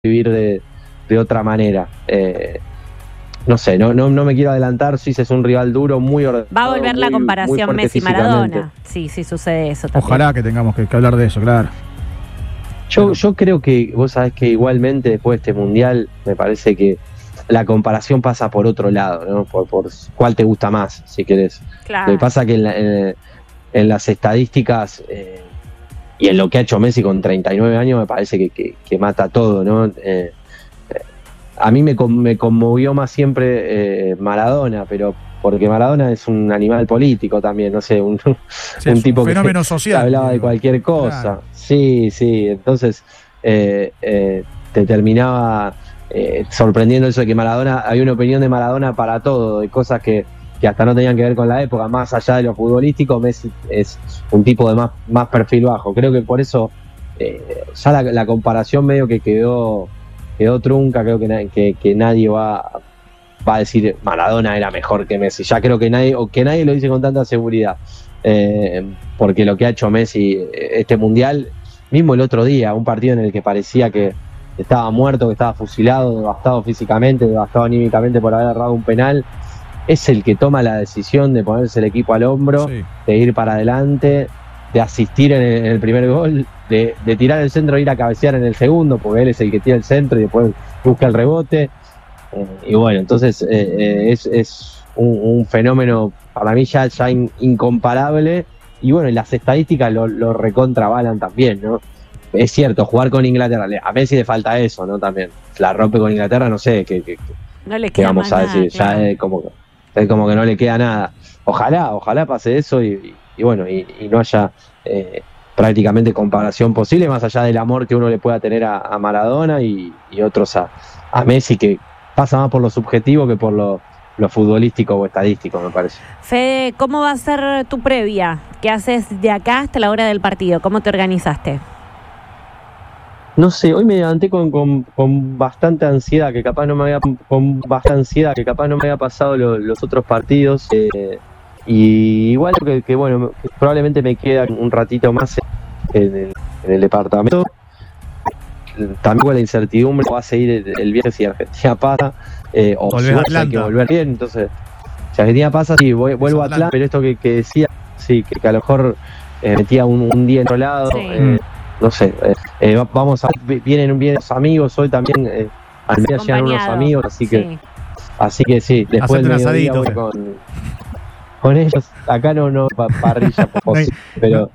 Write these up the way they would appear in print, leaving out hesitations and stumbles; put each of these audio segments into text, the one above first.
vivir de otra manera. No sé, no me quiero adelantar. Suiza es un rival duro, muy ordenado. Va a volver la comparación Messi-Maradona. Sí, sucede eso también. Ojalá que tengamos que hablar de eso, claro. Yo creo que, vos sabés que igualmente después de este mundial, me parece que la comparación pasa por otro lado, ¿no? Por cuál te gusta más, si querés. Claro. Lo que pasa que en las estadísticas y en lo que ha hecho Messi con 39 años, me parece que mata todo, ¿no? A mí me conmovió más siempre Maradona, pero porque Maradona es un animal político también, no sé, un tipo que fenómeno social, hablaba de cualquier cosa. Claro. Sí, entonces te terminaba sorprendiendo eso de que Maradona, había una opinión de Maradona para todo, de cosas que hasta no tenían que ver con la época, más allá de lo futbolístico. Messi es un tipo de más perfil bajo. Creo que por eso ya la comparación medio que quedó trunca. Creo que nadie va a decir Maradona era mejor que Messi. Ya creo que nadie lo dice con tanta seguridad, porque lo que ha hecho Messi este mundial, mismo el otro día, un partido en el que parecía que estaba muerto, que estaba fusilado, devastado físicamente, devastado anímicamente por haber errado un penal, es el que toma la decisión de ponerse el equipo al hombro, sí, de ir para adelante, de asistir en el primer gol, de tirar el centro e ir a cabecear en el segundo, porque él es el que tira el centro y después busca el rebote. Y bueno, entonces es un fenómeno para mí ya incomparable. Y bueno, y las estadísticas lo recontravalan también, ¿no? Es cierto, jugar con Inglaterra, a Messi le falta eso, ¿no? También la rompe con Inglaterra, no sé qué no le queda vamos a decir, nada, claro. Ya es como que no le queda nada. Ojalá pase eso y bueno, y no haya prácticamente comparación posible, más allá del amor que uno le pueda tener a Maradona y otros a Messi, que pasa más por lo subjetivo que por lo futbolístico o estadístico, me parece. Fede, ¿cómo va a ser tu previa? ¿Qué haces de acá hasta la hora del partido? ¿Cómo te organizaste? No sé, hoy me levanté con bastante ansiedad, que capaz no me había pasado los otros partidos, y igual que bueno, probablemente me queda un ratito más en el departamento. También con la incertidumbre va a seguir el viaje si Argentina pasa, o si hay que volver bien. Entonces, si Argentina pasa, sí, vuelvo a Atlanta, pero esto que decía, sí, que a lo mejor metía un día en otro lado, sí. No sé, vamos a vienen los amigos hoy también, al menos llegan unos amigos, así que sí, después del mediodía voy con ellos. Acá no parrilla, pero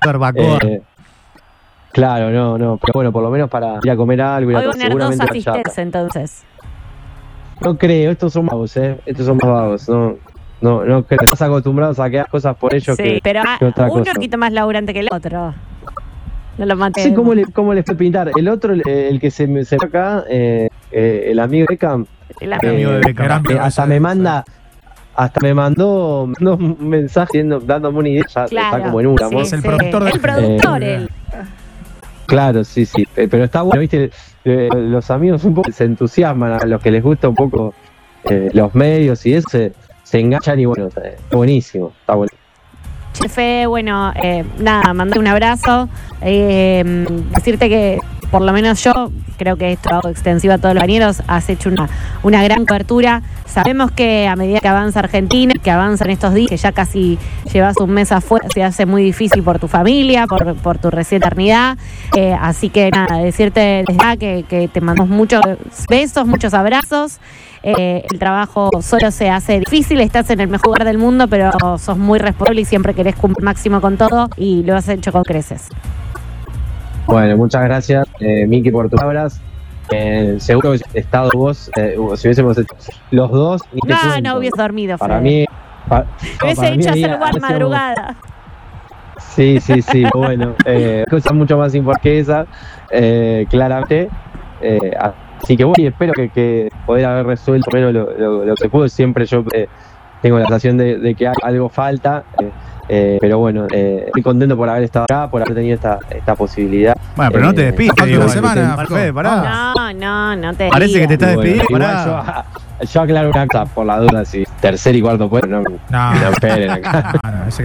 claro, no, pero bueno, por lo menos para ir a comer algo. Hoy van a tener dos asistentes, entonces. No creo, estos son más vagos, no creo. Estás acostumbrados a que hagas cosas por ellos, sí, pero que otra uno cosa. Un poquito más laburante que el otro. No lo maté. Sí, ¿cómo le fue pintar? El otro, el que se ve acá, el amigo de Beckham. El amigo de Beckham. Hasta me mandó un mensaje dándome una idea. Ya claro, está como en una. Sí, es el productor. El productor, él. Claro, sí. Pero está bueno, ¿viste? Los amigos un poco se entusiasman, a los que les gusta un poco los medios y eso, se enganchan y bueno, está buenísimo, está bueno. Chefe, bueno, nada, mandarte un abrazo, decirte que por lo menos yo creo que esto hago extensivo a todos los compañeros, has hecho una gran cobertura. Sabemos que a medida que avanza Argentina, que avanzan estos días, que ya casi llevas un mes afuera, se hace muy difícil por tu familia, por tu recién eternidad, así que nada, decirte desde acá que te mandamos muchos besos, muchos abrazos. El trabajo solo se hace difícil, estás en el mejor lugar del mundo, pero sos muy responsable y siempre querés cumplir máximo con todo y lo has hecho con creces. Bueno, muchas gracias, Miki, por tus palabras. Seguro que estado vos, si hubiésemos hecho los dos. No hubiese dormido, para mí. Hubiese hecho hacer madrugada. Sí, bueno, cosas mucho más importantes que esa, claramente. Así que bueno, y espero que poder haber resuelto menos lo que puedo. Siempre yo tengo la sensación de que algo falta, pero bueno, estoy contento por haber estado acá, por haber tenido esta posibilidad. Bueno, pero no te despides, falta una semana, Fede, pará. No te parece que te estás despidiendo, pará. Yo aclaro una cosa por la duda, si tercer y cuarto puesto, no esperen acá.